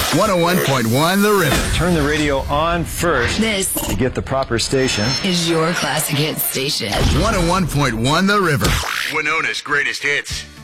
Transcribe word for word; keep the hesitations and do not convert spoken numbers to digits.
one oh one point one The River. Turn the radio on first This to get the proper station. is your classic hit station. one oh one point one The River. Winona's greatest hits.